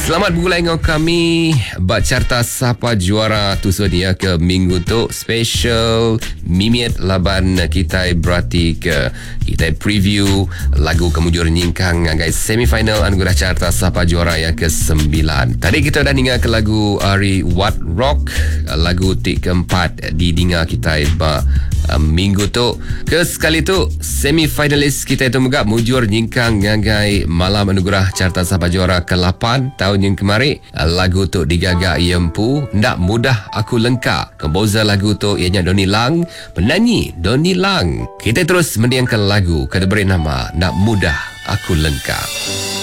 Selamat bergulai dengan kami Carta Sapa Juara tu sonia ke minggu tu special mimiet laban kita berarti ke kita preview lagu kemujur nyingkang guys semifinal anugerah Carta Sapa Juara yang ke-9. Tadi kita dah dengar ke lagu Ari What Rock, lagu keempat di dengar kita minggu tu. Ke sekali tu semifinalis kita itu megap mujur nyingkang ngagai malam anugerah Carta Sapa Juara ke-8 tahun yang kemarin. Lagu tu digagak Yempu, Ndak Mudah Aku Lengkap. Komposer lagu tu ianya Doni Lang, penyanyi Doni Lang. Kita terus mendiangkan lagu kada beri nama Ndak Mudah Aku Lengkap.